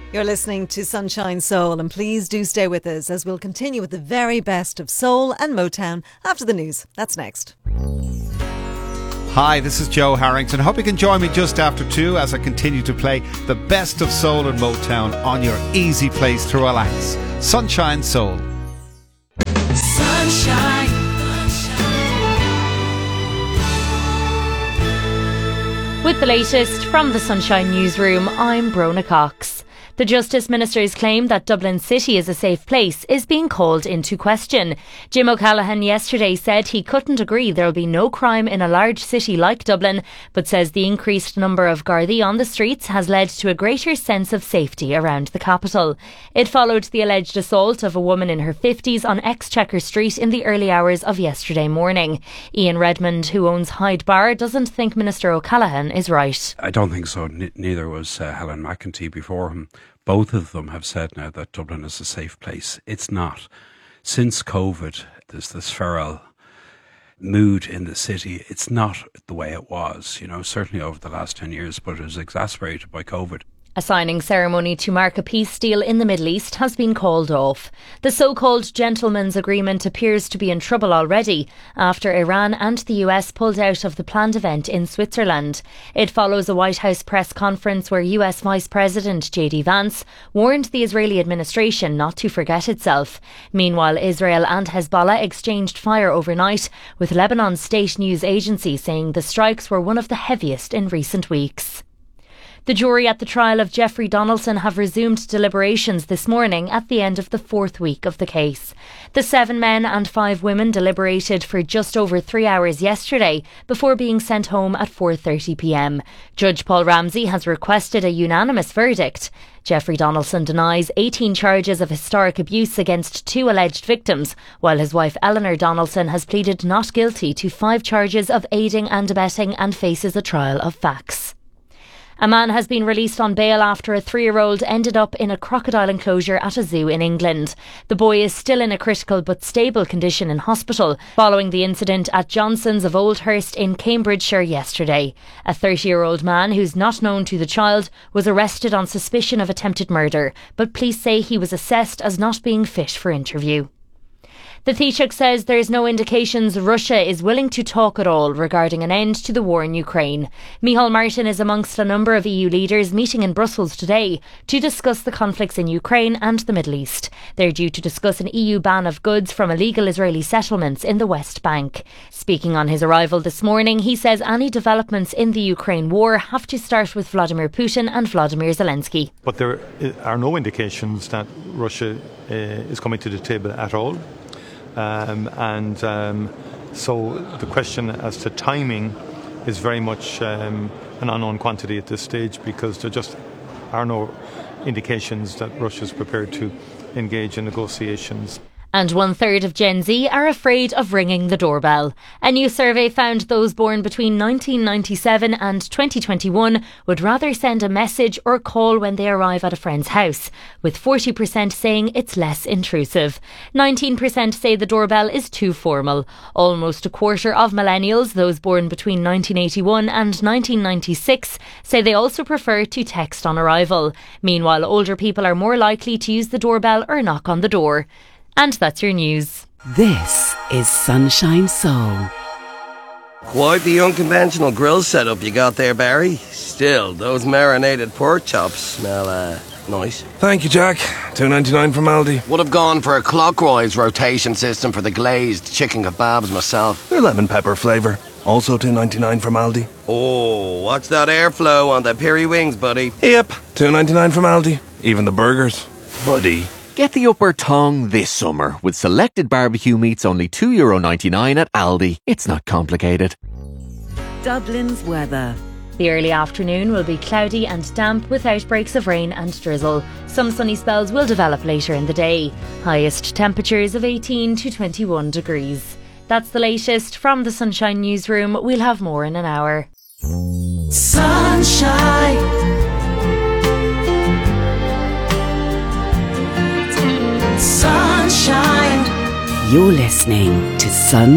You're listening to Sunshine Soul, and please do stay with us as we'll continue with the very best of soul and Motown after the news. That's next. Hi, this is Joe Harrington. Hope you can join me just after 2 as I continue to play the best of soul and Motown on your easy place to relax. Sunshine Soul. Sunshine. With the latest from the Sunshine Newsroom, I'm Brona Cox. The Justice Minister's claim that Dublin City is a safe place is being called into question. Jim O'Callaghan yesterday said he couldn't agree there will be no crime in a large city like Dublin, but says the increased number of Gardaí on the streets has led to a greater sense of safety around the capital. It followed the alleged assault of a woman in her 50s on Exchequer Street in the early hours of yesterday morning. Ian Redmond, who owns Hyde Bar, doesn't think Minister O'Callaghan is right. I don't think so. Neither was Helen McEntee before him. Both of them have said now that Dublin is a safe place. It's not. Since COVID, there's this feral mood in the city. It's not the way it was, certainly over the last 10 years, but it was exacerbated by COVID. A signing ceremony to mark a peace deal in the Middle East has been called off. The so-called gentleman's agreement appears to be in trouble already after Iran and the US pulled out of the planned event in Switzerland. It follows a White House press conference where US Vice President J.D. Vance warned the Israeli administration not to forget itself. Meanwhile, Israel and Hezbollah exchanged fire overnight, with Lebanon's state news agency saying the strikes were one of the heaviest in recent weeks. The jury at the trial of Jeffrey Donaldson have resumed deliberations this morning at the end of the 4th week of the case. The 7 men and 5 women deliberated for just over 3 hours yesterday before being sent home at 4:30pm. Judge Paul Ramsey has requested a unanimous verdict. Jeffrey Donaldson denies 18 charges of historic abuse against 2 alleged victims, while his wife Eleanor Donaldson has pleaded not guilty to 5 charges of aiding and abetting and faces a trial of facts. A man has been released on bail after a 3-year-old ended up in a crocodile enclosure at a zoo in England. The boy is still in a critical but stable condition in hospital following the incident at Johnson's of Oldhurst in Cambridgeshire yesterday. A 30-year-old man who's not known to the child was arrested on suspicion of attempted murder, but police say he was assessed as not being fit for interview. The Taoiseach says there is no indications Russia is willing to talk at all regarding an end to the war in Ukraine. Micheál Martin is amongst a number of EU leaders meeting in Brussels today to discuss the conflicts in Ukraine and the Middle East. They're due to discuss an EU ban of goods from illegal Israeli settlements in the West Bank. Speaking on his arrival this morning, he says any developments in the Ukraine war have to start with Vladimir Putin and Vladimir Zelensky. But there are no indications that Russia is coming to the table at all. So the question as to timing is very much an unknown quantity at this stage, because there just are no indications that Russia is prepared to engage in negotiations. And 1/3 of Gen Z are afraid of ringing the doorbell. A new survey found those born between 1997 and 2021 would rather send a message or call when they arrive at a friend's house, with 40% saying it's less intrusive. 19% say the doorbell is too formal. Almost a quarter of millennials, those born between 1981 and 1996, say they also prefer to text on arrival. Meanwhile, older people are more likely to use the doorbell or knock on the door. And that's your news. This is Sunshine Soul. Quite the unconventional grill setup you got there, Barry. Still, those marinated pork chops smell nice. Thank you, Jack. $2.99 from Aldi. Would have gone for a clockwise rotation system for the glazed chicken kebabs myself. They're lemon pepper flavour. Also $2.99 from Aldi. Oh, what's that airflow on the piri wings, buddy? Yep, $2.99 from Aldi. Even the burgers. Buddy. Get the upper tongue this summer with selected barbecue meats only €2.99 at Aldi. It's not complicated. Dublin's weather. The early afternoon will be cloudy and damp with outbreaks of rain and drizzle. Some sunny spells will develop later in the day. Highest temperatures of 18 to 21 degrees. That's the latest from the Sunshine Newsroom. We'll have more in an hour. Sunshine. Sunshine. You're listening to Sunshine.